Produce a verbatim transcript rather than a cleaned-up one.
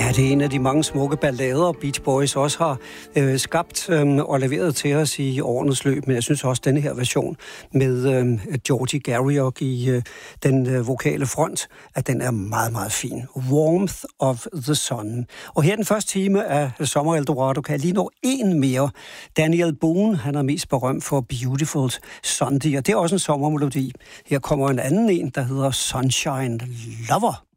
Ja, det er en af de mange smukke ballader, Beach Boys også har øh, skabt øh, og leveret til os i årenes løb. Men jeg synes også, at denne her version med øh, Georgie Garriock i øh, den øh, vokale front, at den er meget, meget fin. Warmth of the Sun. Og her den første time af Sommer Eldorado kan jeg lige nå en mere. Daniel Boone, han er mest berømt for Beautiful Sunday, og det er også en sommermelodi. Her kommer en anden en, der hedder Sunshine Lover.